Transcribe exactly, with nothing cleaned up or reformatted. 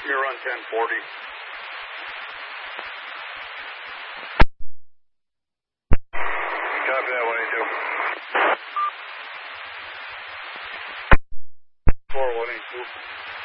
You're on ten forty. Copy that, one eighty-two. four one eight two.